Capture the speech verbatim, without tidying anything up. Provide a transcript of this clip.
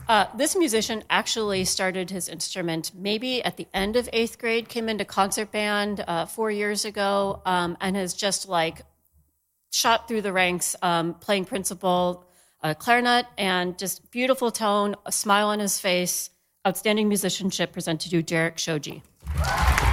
Uh, this musician actually started his instrument maybe at the end of eighth grade, came into concert band uh, four years ago, um, and has just like shot through the ranks, um, playing principal, uh, clarinet, and just beautiful tone, a smile on his face, outstanding musicianship. Present to you, Jarek Shoji.